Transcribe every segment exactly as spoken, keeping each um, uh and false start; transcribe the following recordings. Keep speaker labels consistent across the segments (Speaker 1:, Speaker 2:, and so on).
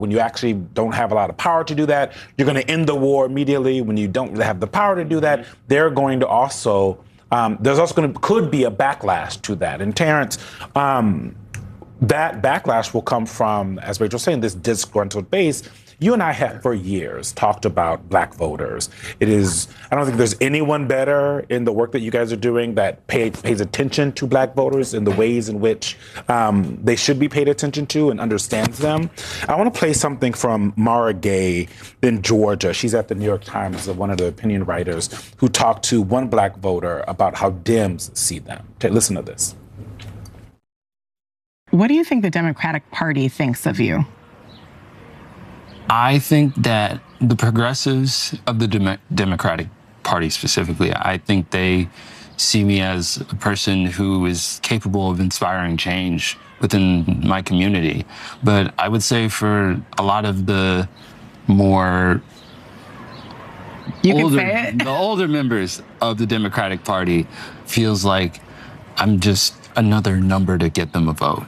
Speaker 1: When you actually don't have a lot of power to do that, you're going to end the war immediately. When you don't have the power to do that, they're going to also, um, there's also going to, could be a backlash to that. And Terrence, um, that backlash will come from, as Rachel was saying, this disgruntled base. You and I have for years talked about black voters. It is, I don't think there's anyone better in the work that you guys are doing that pay, pays attention to black voters in the ways in which um, they should be paid attention to and understands them. I want to play something from Mara Gay in Georgia. She's at the New York Times, one of the opinion writers, who talked to one black voter about how Dems see them. Okay, listen to this.
Speaker 2: What do you think the Democratic Party thinks of you?
Speaker 3: I think that the progressives of the Dem- Democratic Party specifically, I think they see me as a person who is capable of inspiring change within my community. But I would say for a lot of the more
Speaker 2: you
Speaker 3: older,
Speaker 2: can say it.
Speaker 3: the older members of the Democratic Party feels like I'm just another number to get them a vote.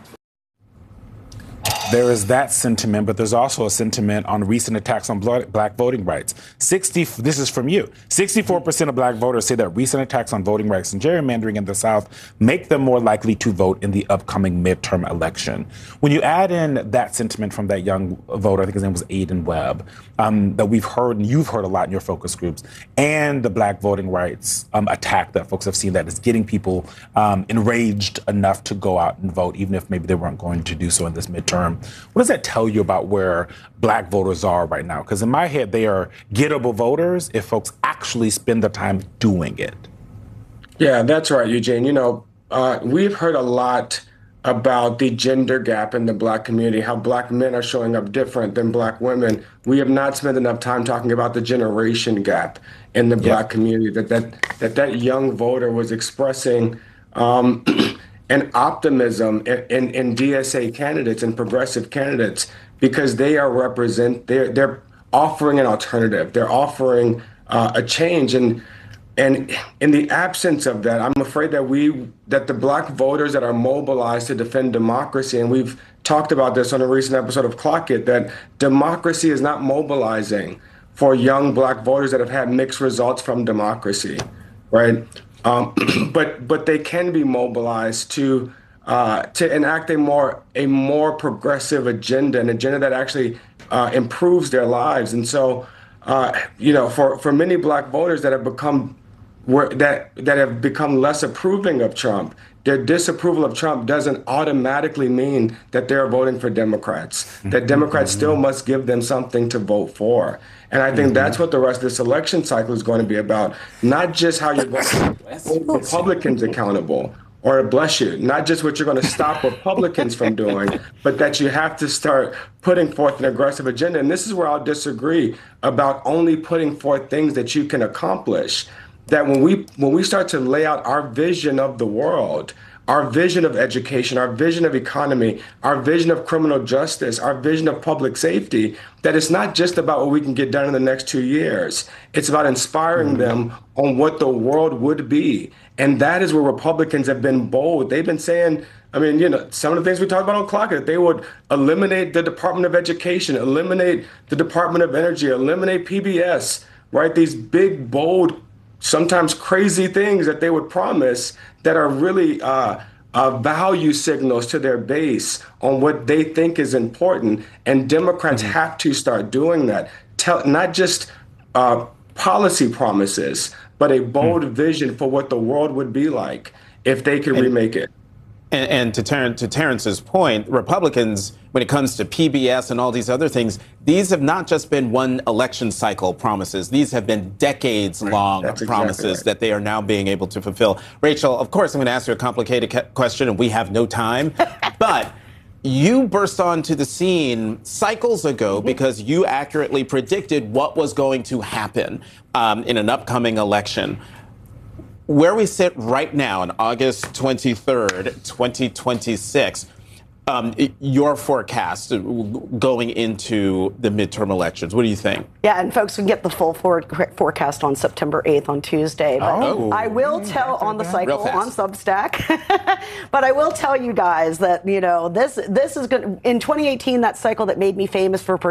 Speaker 1: There is that sentiment, but there's also a sentiment on recent attacks on black voting rights. sixty, this is from you. sixty-four percent of black voters say that recent attacks on voting rights and gerrymandering in the South make them more likely to vote in the upcoming midterm election. When you add in that sentiment from that young voter, I think his name was Aiden Webb, um, that we've heard and you've heard a lot in your focus groups, and the black voting rights um, attack that folks have seen that is getting people um, enraged enough to go out and vote, even if maybe they weren't going to do so in this midterm. What does that tell you about where black voters are right now? Because in my head, they are gettable voters if folks actually spend the time doing it.
Speaker 4: Yeah, that's right, Eugene. You know, uh, we've heard a lot about the gender gap in the black community, how black men are showing up different than black women. We have not spent enough time talking about the generation gap in the black yeah. community, that that, that that young voter was expressing um, and optimism in, in, in D S A candidates and progressive candidates because they are represent they're they're offering an alternative. They're offering uh, a change, and and in the absence of that, I'm afraid that we that the black voters that are mobilized to defend democracy, and we've talked about this on a recent episode of Clock It, that democracy is not mobilizing for young black voters that have had mixed results from democracy, right? Um, but but they can be mobilized to uh, to enact a more a more progressive agenda, an agenda that actually uh, improves their lives. And so, uh, you know, for, for many black voters that have become that that have become less approving of Trump, their disapproval of Trump doesn't automatically mean that they're voting for Democrats. Mm-hmm. That Democrats mm-hmm. still must give them something to vote for. And I think mm-hmm. that's what the rest of this election cycle is going to be about. Not just how you're going to hold Republicans accountable, or bless you, not just what you're going to stop Republicans from doing, but that you have to start putting forth an aggressive agenda. And this is where I'll disagree about only putting forth things that you can accomplish. That when we when we start to lay out our vision of the world, our vision of education, our vision of economy, our vision of criminal justice, our vision of public safety, that it's not just about what we can get done in the next two years. It's about inspiring mm-hmm. them on what the world would be. And that is where Republicans have been bold. They've been saying, I mean, you know, some of the things we talked about on Clock It, they would eliminate the Department of Education, eliminate the Department of Energy, eliminate P B S, right? These big, bold, sometimes crazy things that they would promise that are really uh, uh, value signals to their base on what they think is important. And Democrats mm-hmm. have to start doing that. Tell, not just uh, policy promises, but a bold mm-hmm. vision for what the world would be like if they could and, remake it.
Speaker 5: And, and to, Ter- to Terrence's point, Republicans, when it comes to P B S and all these other things, these have not just been one election cycle promises. These have been decades-long right. promises exactly right. that they are now being able to fulfill. Rachel, of course, I'm going to ask you a complicated ca- question, and we have no time. But you burst onto the scene cycles ago mm-hmm. because you accurately predicted what was going to happen um, in an upcoming election. Where we sit right now on August twenty-third, twenty twenty-six, um, your forecast going into the midterm elections. What do you think?
Speaker 6: Yeah, and folks can get the full for- forecast on September eighth on Tuesday. But
Speaker 1: Oh.
Speaker 6: I will tell on the cycle
Speaker 5: Real
Speaker 6: on
Speaker 5: fast.
Speaker 6: Substack. But I will tell you guys that, you know, this this is good. In twenty eighteen, that cycle that made me famous for